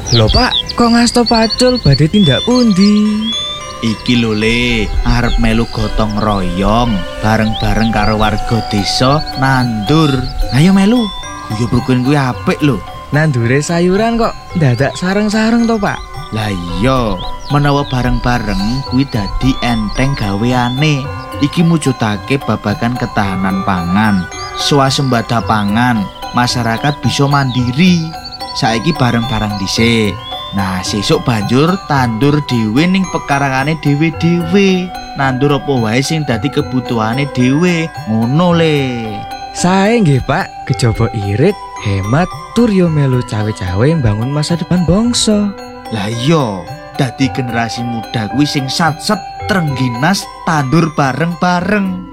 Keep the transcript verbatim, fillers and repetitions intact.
Lho Pak, kok ngasto pacul badhe tindak pundi? Iki lho Le, arep melu gotong royong bareng-bareng karo warga desa nandur. Ayo melu, guyub rukun kuwi apik lho. Nandure sayuran kok dadak sareng-sareng to Pak? Lah iya, menawa bareng-bareng kuwi dadi enteng gaweane. Iki mujudake babagan ketahanan pangan, swasembada pangan, masyarakat bisa mandiri. Saiki bareng-bareng dhisik. Nah, sesuk banjur tandur dhewe ning pekarangane dhewe-dhewe. Nandur apa wae sing dadi kebutuhane dhewe. Ngono Le. Sae nggih Pak, kejaba irit, hemat, tur yo melu cawe-cawe mbangun masa depan bangsa. Lah iya, dadi generasi muda kuwi sing satset trengginas tandur bareng-bareng.